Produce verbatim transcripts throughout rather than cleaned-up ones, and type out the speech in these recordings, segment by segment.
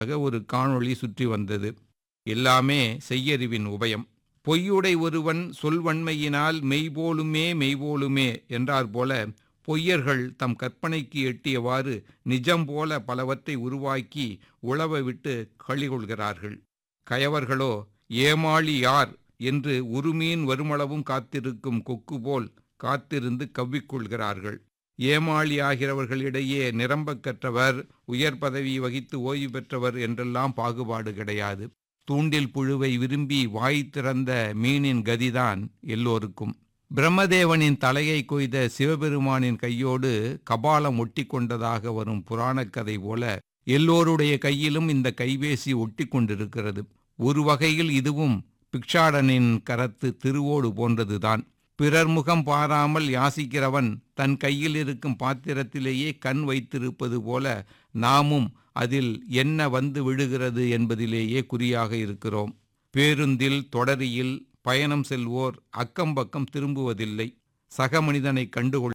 ஒரு காணொளி சுற்றி வந்தது. எல்லாமே செய்யறிவின் உபயம். பொய்யுடை ஒருவன் சொல்வன்மையினால் மெய்போலுமே மெய்போலுமே என்றார் போல பொய்யர்கள் தம் கற்பனைக்கு எட்டியவாறு நிஜம் போல பலவற்றை உருவாக்கி உழவ விட்டு களிகொள்கிறார்கள். கயவர்களோ ஏமாளி யார் என்று உருமீன் வருமளவும் காத்திருக்கும் கொக்கு போல் காத்திருந்து கவ்விக்கொள்கிறார்கள். ஏமாளியாகிறவர்களிடையே நிரம்பக் கற்றவர், உயர் பதவி வகித்து ஓய்வு பெற்றவர் என்றெல்லாம் பாகுபாடு கிடையாது. தூண்டில் புழுவை விரும்பி வாய் திறந்த மீனின் கதிதான் எல்லோருக்கும். பிரம்மதேவனின் தலையை கொய்த சிவபெருமானின் கையோடு கபாலம் ஒட்டி கொண்டதாக வரும் புராணக் கதை போல எல்லோருடைய கையிலும் இந்த கைபேசி ஒட்டி கொண்டிருக்கிறது. ஒரு வகையில் இதுவும் பிக்ஷாடனின் கரத்து திருவோடு போன்றதுதான். பிறர் முகம் பாராமல் யாசிக்கிறவன் தன் கையில் இருக்கும் பாத்திரத்திலேயே கண் வைத்திருப்பது போல நாமும் அதில் என்ன வந்து விழுகிறது என்பதிலேயே குறியாக இருக்கிறோம். பேருந்தில் தொடரியில் பயணம் செல்வோர் அக்கம்பக்கம் திரும்புவதில்லை. சக மனிதனை கண்டுகொள்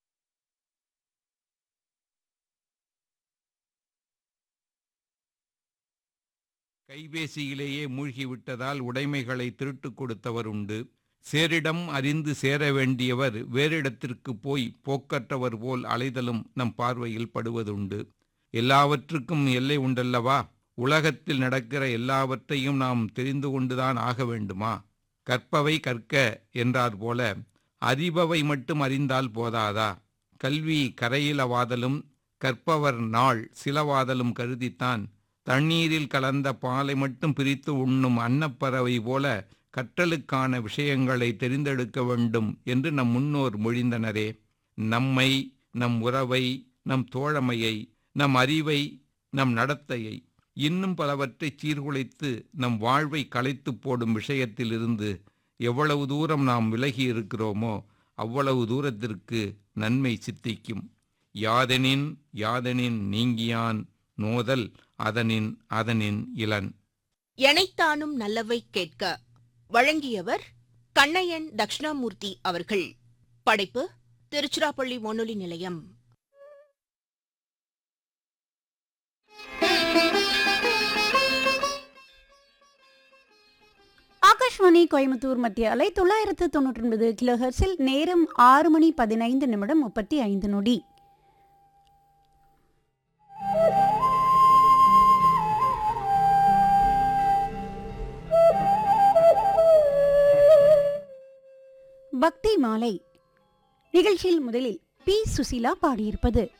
கைபேசியிலேயே மூழ்கிவிட்டதால் உடைமைகளை திருட்டு கொடுத்தவர் உண்டு. சேரிடம் அறிந்து சேர வேண்டியவர் வேறிடத்திற்கு போய் போக்கற்றவர் போல் அலைதலும் நம் பார்வையில் படுவதுண்டு. எல்லாவற்றுக்கும் எல்லை உண்டல்லவா? உலகத்தில் நடக்கிற எல்லாவற்றையும் நாம் தெரிந்து கொண்டுதான் ஆக வேண்டுமா? கற்பவை கற்க என்றார் போல அறிபவை மட்டும் அறிந்தால் போதாதா? கல்வி கரையிலவாதலும் கற்பவர் நாள் சிலவாதலும் கருதித்தான் தண்ணீரில் கலந்த பாலை மட்டும் பிரித்து உண்ணும் அன்னப்பறவை போல கற்றலுக்கான விஷயங்களை தெரிந்தெடுக்க வேண்டும் என்று நம் முன்னோர் மொழிந்தனரே. நம்மை, நம் உறவை, நம் தோழமையை, நம் அறிவை, நம் நடத்தையை, இன்னும் பலவற்றை சீர்குலைத்து நம் வாழ்வை களைத்து போடும் விஷயத்திலிருந்து எவ்வளவு தூரம் நாம் விலகி இருக்கிறோமோ அவ்வளவு தூரத்திற்கு நன்மை சித்திக்கும். யாதெனின் யாதெனின் நீங்கியான் நோதல் அதனின் அதனின் இளன். எனைத்தானும் நல்லவை கேட்க வழங்கியவர் கண்ணையன் தட்சிணாமூர்த்தி அவர்கள். படைப்பு திருச்சிராப்பள்ளி வானொலி நிலையம். ஆகாஷ்வாணி கோயம்புத்தூர் மத்திய அலை தொள்ளாயிரத்து தொன்னூற்றி ஒன்பது கிலோஹெர்ட்ஸில் நேரம் ஆறு மணி பதினைந்து நிமிடம் முப்பத்தி ஐந்து நொடி. பக்தி மாலை நிகழ்ச்சியில் முதலில் பி சுசீலா பாடியிருப்பது